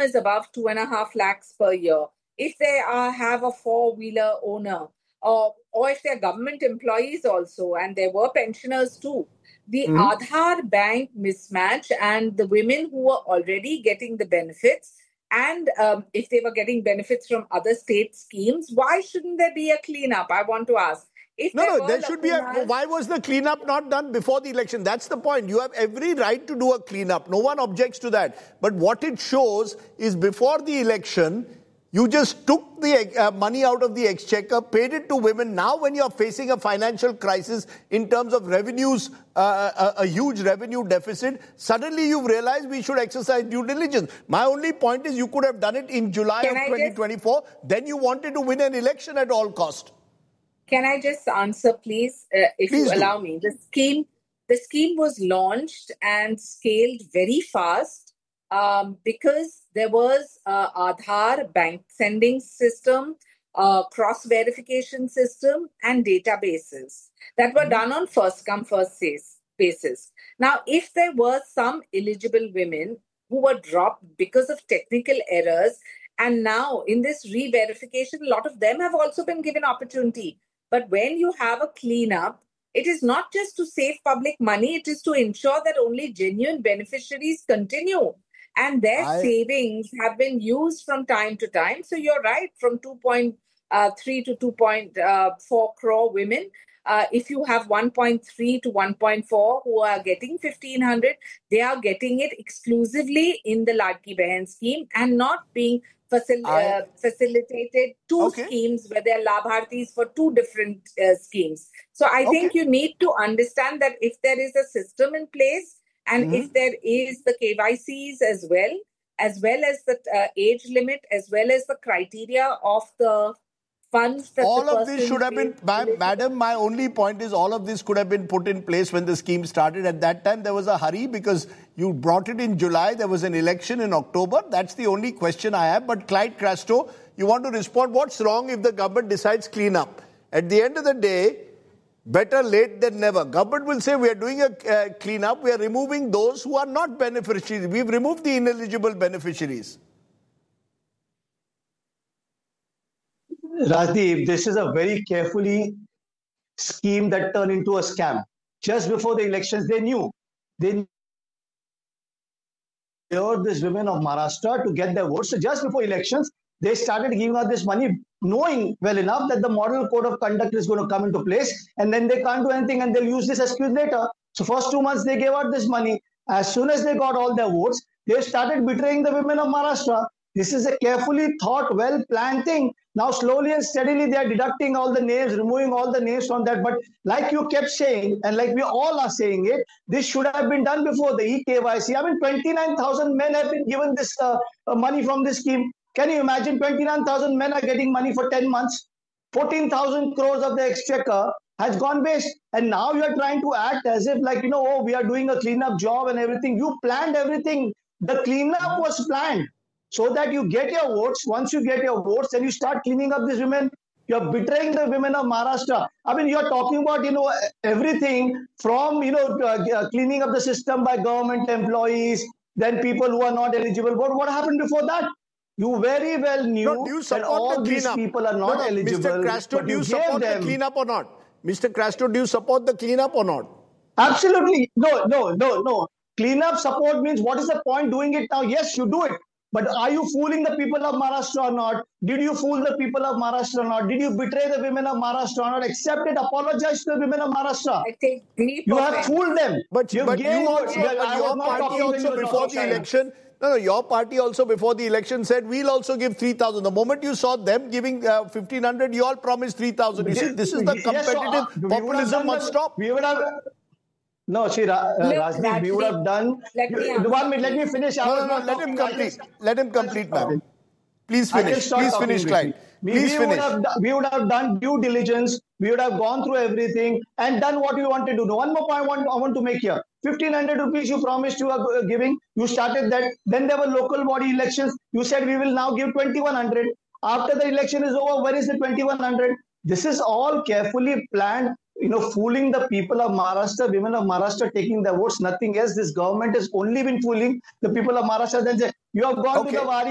is above 2.5 lakhs per year, if they have a four-wheeler owner, or if they're government employees also, and there were pensioners too, the Aadhaar bank mismatch and the women who were already getting the benefits, and if they were getting benefits from other state schemes, why shouldn't there be a cleanup? I want to ask. There should be why was the cleanup not done before the election? That's the point. You have every right to do a cleanup. No one objects to that. But what it shows is before the election, you just took the money out of the exchequer, paid it to women. Now when you're facing a financial crisis in terms of revenues, a huge revenue deficit, suddenly you've realized we should exercise due diligence. My only point is you could have done it in July of 2024. Then you wanted to win an election at all cost. Can I just answer, please, if you allow me? The scheme was launched and scaled very fast because there was Aadhaar bank sending system, cross-verification system, and databases that were done on first-come, first-served basis. Now, if there were some eligible women who were dropped because of technical errors, and now in this re-verification, a lot of them have also been given opportunity. But when you have a cleanup, it is not just to save public money, it is to ensure that only genuine beneficiaries continue. And their savings have been used from time to time. So you're right, from 2.3 to 2.4 crore women. If you have 1.3 to 1.4 who are getting 1,500, they are getting it exclusively in the Ladki Behan scheme and not being facilitated schemes where there are Labhartis for two different schemes. So I think you need to understand that if there is a system in place and if there is the KYCs as well as the age limit, as well as the criteria of the funds that all of this should have been, madam, my only point is all of this could have been put in place when the scheme started. At that time, there was a hurry because you brought it in July. There was an election in October. That's the only question I have. But Clyde Crasto, you want to respond? What's wrong if the government decides clean up? At the end of the day, better late than never. Government will say we are doing a clean up. We are removing those who are not beneficiaries. We've removed the ineligible beneficiaries. Rajdeep, this is a very carefully scheme that turned into a scam. Just before the elections, they knew. They lured these women of Maharashtra to get their votes. So just before elections, they started giving out this money, knowing well enough that the model code of conduct is going to come into place, and then they can't do anything and they'll use this excuse later. So first 2 months, they gave out this money. As soon as they got all their votes, they started betraying the women of Maharashtra. This is a carefully thought, well-planned thing. Now, slowly and steadily, they are deducting all the names, removing all the names from that. But like you kept saying, and like we all are saying it, this should have been done before the eKYC. I mean, 29,000 men have been given this money from this scheme. Can you imagine 29,000 men are getting money for 10 months? 14,000 crores of the exchequer has gone waste. And now you are trying to act as if like, we are doing a cleanup job and everything. You planned everything. The cleanup was planned so that you get your votes. Once you get your votes, then you start cleaning up these women. You're betraying the women of Maharashtra. I mean, you're talking about, everything from, cleaning up the system by government employees, then people who are not eligible. But what happened before that? You very well knew that all these people are not eligible. Mr. Crasto, do you support the cleanup or not? Mr. Crasto, do you support the cleanup or not? Absolutely. No. Cleanup support means what is the point doing it now? Yes, you do it. But are you fooling the people of Maharashtra or not? Did you fool the people of Maharashtra or not? Did you betray the women of Maharashtra or not? Accept it. Apologize to the women of Maharashtra. You have fooled them. But your party also before the election... No, your party also before the election said, we'll also give 3,000. The moment you saw them giving 1,500, you all promised 3,000. You see, this is the competitive populism must stop. We would have... No, Rajdeep, we would have done... Let me finish. Let him complete. Let him complete, ma'am. Please finish. Please finish, Clyde. Please finish. We would have done due diligence. We would have gone through everything and done what we wanted to do. One more point I want to make here. 1,500 rupees you promised you are giving. You started that. Then there were local body elections. You said we will now give 2,100. After the election is over, where is the 2,100? This is all carefully planned. Fooling the people of Maharashtra, women of Maharashtra taking their votes, nothing else. This government has only been fooling the people of Maharashtra. Then say, you have gone to the Wari.